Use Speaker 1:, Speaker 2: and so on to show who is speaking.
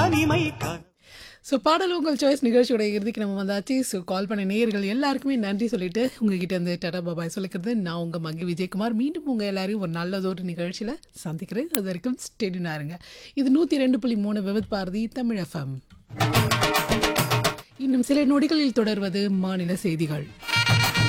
Speaker 1: தனிமை
Speaker 2: ஸோ பாடல் உங்கள் சாய்ஸ் நிகழ்ச்சியோட இறுதிக்கு நம்ம வந்தாச்சு. ஸோ கால் பண்ண நேயர்கள் எல்லாருக்குமே நன்றி சொல்லிட்டு உங்ககிட்ட இருந்து டாடா பாபாய் சொல்லிக்கிறது நான் உங்கள் மகி விஜயகுமார். மீண்டும் உங்கள் எல்லாரையும் ஒரு நல்லதொரு நிகழ்ச்சியில் சந்திக்கிறேன். அது வரைக்கும் ஸ்டேடினா இருங்க. இது 102.3 விவித் பாரதி தமிழ் FM. இன்னும் சில நொடிகளில் தொடர்வது மாநில செய்திகள்.